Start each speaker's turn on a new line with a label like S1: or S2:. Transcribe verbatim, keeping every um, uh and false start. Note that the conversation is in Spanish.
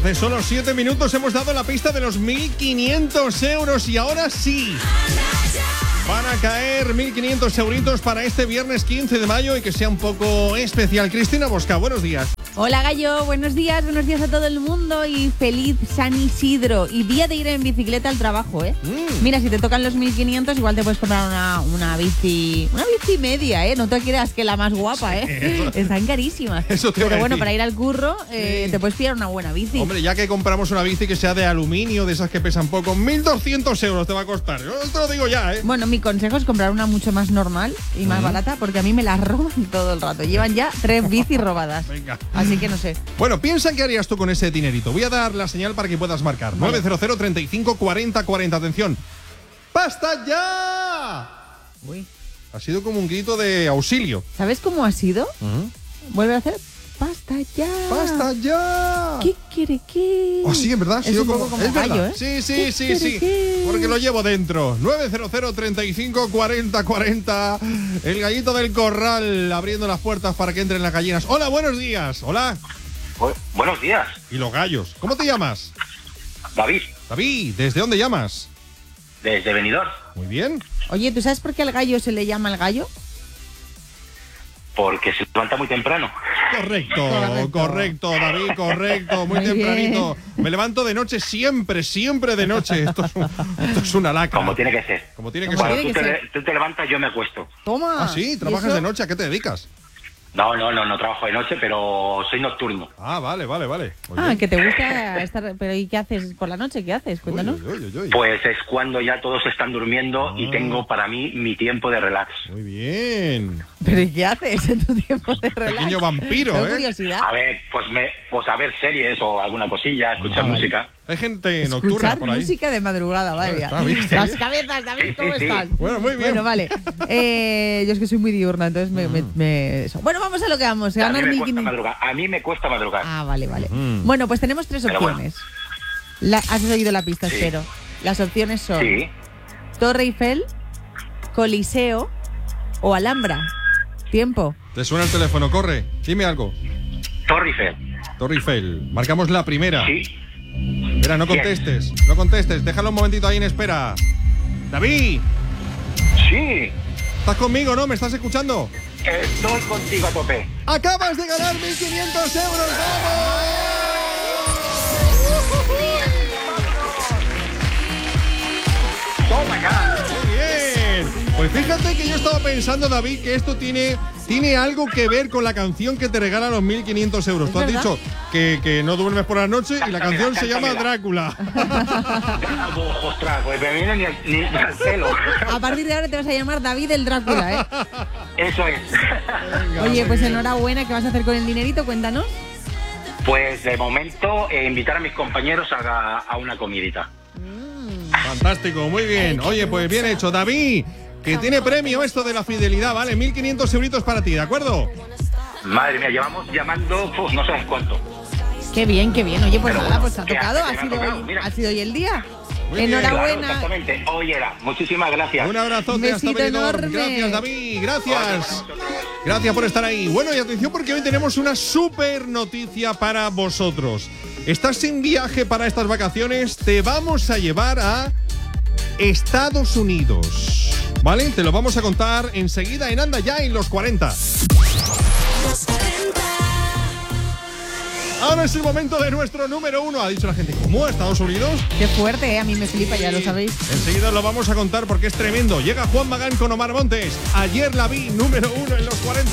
S1: Hace solo siete minutos hemos dado la pista de los mil quinientos euros y ahora sí van a caer mil quinientos euritos para este viernes quince de mayo y que sea un poco especial. Cristina Bosca, buenos días.
S2: Hola Gallo, buenos días, buenos días a todo el mundo y feliz San Isidro y día de ir en bicicleta al trabajo, ¿eh? Mm. Mira, si te tocan los mil quinientos igual te puedes comprar una, una bici, una bici media, ¿eh? No te creas que la más guapa, ¿eh? Sí, eso, están carísimas.
S1: Eso te
S2: Pero
S1: voy a
S2: bueno,
S1: decir.
S2: Para ir al curro eh, sí. te puedes pillar una buena bici.
S1: Hombre, ya que compramos una bici que sea de aluminio, de esas que pesan poco, mil doscientos euros te va a costar. Yo te lo digo ya, ¿eh?
S2: Bueno, mi consejo es comprar una mucho más normal y más mm. barata porque a mí me la roban todo el rato. Llevan ya tres bicis robadas.
S1: Venga.
S2: Así que no sé.
S1: Bueno, piensa en qué harías tú con ese dinerito. Voy a dar la señal para que puedas marcar. Vale. nueve cero cero, treinta y cinco, cuarenta, cuarenta. Atención. ¡Basta ya!
S2: Uy.
S1: Ha sido como un grito de auxilio.
S2: ¿Sabes cómo ha sido?
S1: Uh-huh.
S2: Vuelve a hacer. ¡Basta ya!
S1: ¡Basta ya!
S2: ¿Qué quiere qué?
S1: Oh, sí, en verdad. Ha
S2: es
S1: sido
S2: un
S1: como,
S2: poco como
S1: es
S2: gallo,
S1: verdad.
S2: ¿eh?
S1: Sí, sí, sí, sí. Qué? Porque lo llevo dentro. nueve cero cero, treinta y cinco, cuarenta, cuarenta. El gallito del corral abriendo las puertas para que entren las gallinas. Hola, buenos días. Hola.
S3: Bu- buenos días.
S1: ¿Y los gallos? ¿Cómo te llamas?
S3: David.
S1: David, ¿desde dónde llamas?
S3: Desde Benidorm.
S1: Muy bien.
S2: Oye, ¿tú sabes por qué al gallo se le llama el gallo?
S3: Porque se levanta muy temprano.
S1: Correcto, correcto, correcto David, correcto, muy, muy tempranito. Bien. Me levanto de noche siempre, siempre de noche. Esto es, un, esto es una lacra.
S3: Como tiene que ser.
S1: Como tiene que
S3: Cuando
S1: ser.
S3: tú te, le, tú te levantas, yo me acuesto.
S2: Toma.
S1: Ah, sí, trabajas de noche, ¿a qué te dedicas?
S3: No, no, no, no trabajo de noche, pero soy nocturno.
S1: Ah, vale, vale, vale.
S2: Muy ah, bien. Que te gusta estar... Pero ¿y qué haces por la noche? ¿Qué haces? Cuéntanos.
S1: Uy, uy, uy, uy.
S3: Pues es cuando ya todos están durmiendo ah. y tengo para mí mi tiempo de relax.
S1: Muy bien.
S2: ¿Pero y qué haces en tu tiempo de relax?
S1: Pequeño vampiro, ¿eh?
S2: Curiosidad.
S3: A ver, pues me, pues a ver series o alguna cosilla, escuchar ah, música.
S1: Vale. Hay gente nocturna
S2: Escuchar
S1: por ahí.
S2: música de madrugada, vale.
S1: Ah,
S2: Las cabezas, David, ¿cómo
S3: sí, sí,
S2: están?
S1: Sí. Bueno, muy bien.
S2: Bueno, vale. Eh, yo es que soy muy diurna, entonces me, mm. me, me eso. Bueno, vamos a lo que vamos.
S3: A mí, me cuesta madrugar. a mí me cuesta madrugar.
S2: Ah, vale, vale.
S1: Mm.
S2: Bueno, pues tenemos tres
S3: Pero
S2: opciones. Bueno. La, has oído la pista,
S3: sí.
S2: espero. Las opciones son
S3: sí.
S2: Torre Eiffel, Coliseo o Alhambra. Tiempo.
S1: Te suena el teléfono, corre. Dime algo.
S3: Torre Eiffel.
S1: Torre Eiffel. Marcamos la primera.
S3: Sí.
S1: Espera, no contestes. ¿Quién? No contestes. Déjalo un momentito ahí en espera. David.
S3: Sí.
S1: ¿Estás conmigo, no? ¿Me estás escuchando?
S3: Estoy contigo a tope.
S1: Acabas de ganar mil quinientos euros. ¡Vamos!
S3: Toma ya.
S1: Muy bien. Pues fíjate que yo estaba pensando, David, que esto tiene, tiene algo que ver con la canción que te regala los mil quinientos euros. Tú has
S2: verdad?
S1: dicho que, que no duermes por la noche y la canción se llama Drácula.
S3: Ostras, pues me viene ni, ni, ni al pelo.
S2: A partir de ahora te vas a llamar David el Drácula, ¿eh?
S3: Eso es.
S2: Venga, oye, pues enhorabuena. ¿Qué vas a hacer con el dinerito? Cuéntanos.
S3: Pues de momento eh, invitar a mis compañeros a, a una comidita.
S2: Mm.
S1: Fantástico, muy bien. Oye, pues bien hecho, David. Que tiene premio esto de la fidelidad, ¿vale? mil quinientos euritos para ti, ¿de acuerdo?
S3: Madre mía, llevamos llamando, pues no sabes cuánto.
S2: Qué bien, qué bien. Oye, pues
S3: Pero
S2: nada,
S3: bueno,
S2: pues ha tocado. Ha sido,
S3: tocado,
S2: hoy, ha sido hoy el día.
S1: Muy
S2: Enhorabuena.
S3: Claro, exactamente, hoy era. Muchísimas gracias.
S1: Un abrazote hasta Benidorm. Gracias, David, gracias. Gracias por estar ahí. Bueno, y atención porque hoy tenemos una súper noticia para vosotros. ¿Estás sin viaje para estas vacaciones? Te vamos a llevar a Estados Unidos. ¿Vale? Te lo vamos a contar enseguida en Anda Ya en los cuarenta. Ahora es el momento de nuestro número uno. Ha dicho la gente, ¿cómo? ¿Estados Unidos?
S2: Qué fuerte, ¿eh? A mí me flipa, ya lo sabéis.
S1: Enseguida lo vamos a contar porque es tremendo. Llega Juan Magán con Omar Montes. Ayer la vi, número uno en los cuarenta.